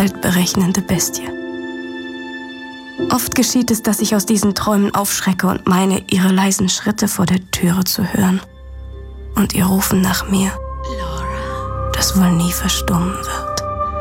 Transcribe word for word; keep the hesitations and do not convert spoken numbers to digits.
gewaltberechnende Bestie. Oft geschieht es, dass ich aus diesen Träumen aufschrecke und meine, ihre leisen Schritte vor der Türe zu hören. Und ihr Rufen nach mir, das wohl nie verstummen wird.